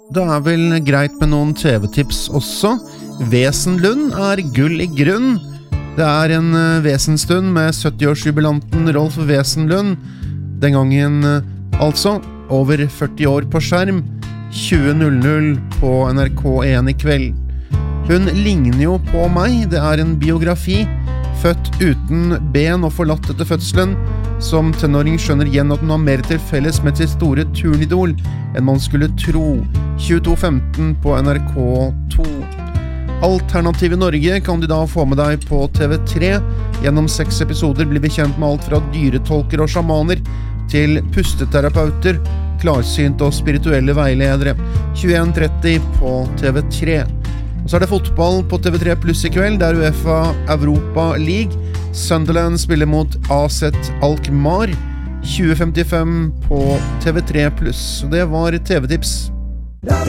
det vel greit med noen TV-tips også. Wesenlund gull I grunn. Det en Wesenstund med 70-årsjubilanten Rolf Wesenlund. Den gangen altså over 40 år på skjerm. 20.00 på NRK1 I kveld. Hun ligner jo på meg. Det en biografi. Født uten ben og forlatt etter fødselen. Som tenåring skjønner igjen at hun har mer til felles med sitt store turnidol enn man skulle tro. 22.15 på NRK2. Alternativ I Norge kan du da få med deg på TV3. Gjennom 6 episoder blir vi kjent med alt fra dyretolker og sjamaner til pusteterapeuter, klarsynt og spirituelle veiledere. 21.30 på TV3. Og så det fotball på TV3 Plus I kveld, der UEFA Europa League. Sunderland spiller mot AZ Alkmaar. 20.55 på TV3 Plus. Det var TV-tips.